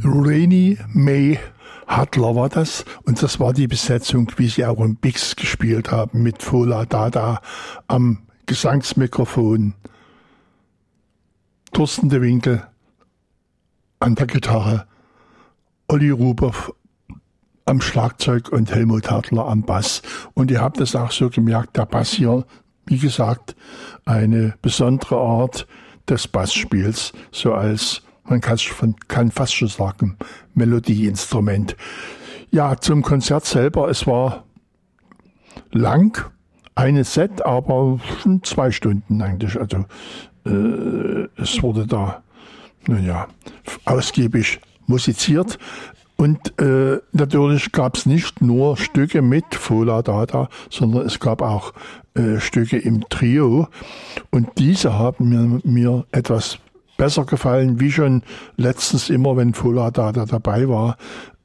Rainy May Hadler war das, und das war die Besetzung, wie sie auch im Bix gespielt haben, mit Fola Dada am Gesangsmikrofon, Thorsten de Winkel an der Gitarre, Olli Rubow am Schlagzeug und Helmut Hadler am Bass. Und ihr habt es auch so gemerkt, der Bass hier, wie gesagt, eine besondere Art des Bassspiels, so als, man kann fast schon sagen, Melodieinstrument. Ja, zum Konzert selber, es war lang, eine Set, aber schon 2 Stunden eigentlich. Also es wurde da, ausgiebig musiziert. Und natürlich gab es nicht nur Stücke mit Fola Dada, sondern es gab auch Stücke im Trio. Und diese haben mir etwas besser gefallen, wie schon letztens immer, wenn Fola Dada dabei war,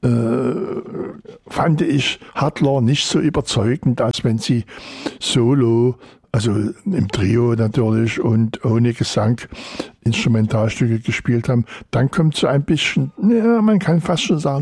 fand ich Hadler nicht so überzeugend, als wenn sie solo, also im Trio natürlich und ohne Gesang, Instrumentalstücke gespielt haben. Dann kommt so ein bisschen, ja, man kann fast schon sagen,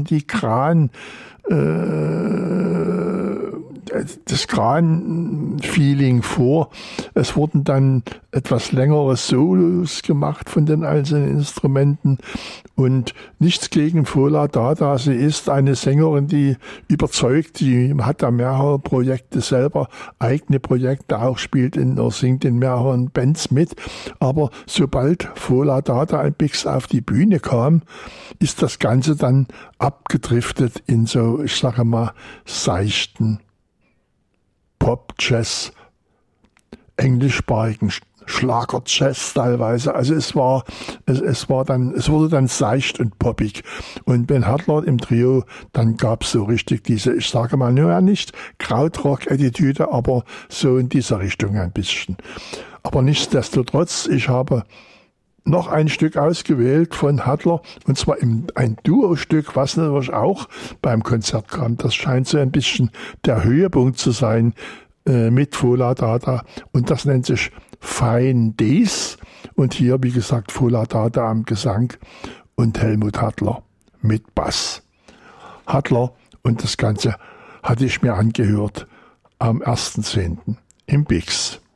das Kran-Feeling vor. Es wurden dann etwas längere Solos gemacht von den einzelnen Instrumenten und nichts gegen Fola Dada. Sie ist eine Sängerin, die überzeugt, die hat da mehrere Projekte selber, eigene Projekte auch, singt in mehreren Bands mit. Aber sobald Fola Dada ein Bix auf die Bühne kam, ist das Ganze dann abgedriftet in so, ich sage mal, seichten Pop, Jazz, englischsprachigen Schlager, Jazz teilweise. Also es wurde dann seicht und poppig. Und Ben Hadler im Trio, dann gab es so richtig diese, ich sage mal, nicht Krautrock-Attitüde, aber so in dieser Richtung ein bisschen. Aber nichtsdestotrotz, ich habe noch ein Stück ausgewählt von Hadler, und zwar ein Duo-Stück, was natürlich auch beim Konzert kam. Das scheint so ein bisschen der Höhepunkt zu sein mit Fola Dada, und das nennt sich Fine Days. Und hier, wie gesagt, Fola Dada am Gesang und Helmut Hadler mit Bass. Hadler, und das Ganze hatte ich mir angehört am 1.10. im Bix.